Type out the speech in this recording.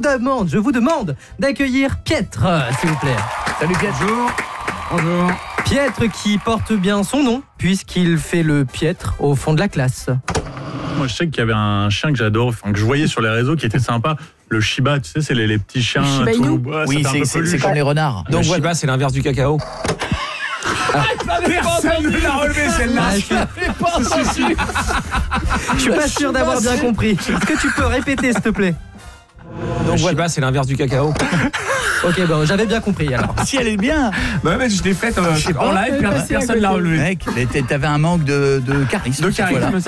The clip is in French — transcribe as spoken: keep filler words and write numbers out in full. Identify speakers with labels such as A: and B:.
A: demande, je vous demande d'accueillir Pietre, s'il vous plaît.
B: Salut Pietre.
C: Bonjour. Bonjour.
A: Pietre qui porte bien son nom, puisqu'il fait le piètre au fond de la classe.
D: Moi, je sais qu'il y avait un chien que j'adore, enfin, que je voyais sur les réseaux qui était sympa. Le Shiba, tu sais, c'est les, les petits chiens.
B: Shiba
D: tout,
B: Inu.
D: ouais,
B: Oui, c'est, c'est, c'est comme les renards.
E: Donc le Shiba, c'est l'inverse du cacao.
C: Ah, personne ne l'a relevé celle-là.
A: Ah, je suis... je suis pas sûr d'avoir bien compris. Est-ce que tu peux répéter, s'il te plaît?
E: Donc le Shiba, c'est l'inverse du cacao.
A: Ok, bon, j'avais bien compris alors.
B: Si elle est bien.
C: Bah mais je l'ai faite euh, en live, personne ne l'a relevé.
B: Mec, t'avais un manque de, de charisme.
C: De charisme.
B: Voilà.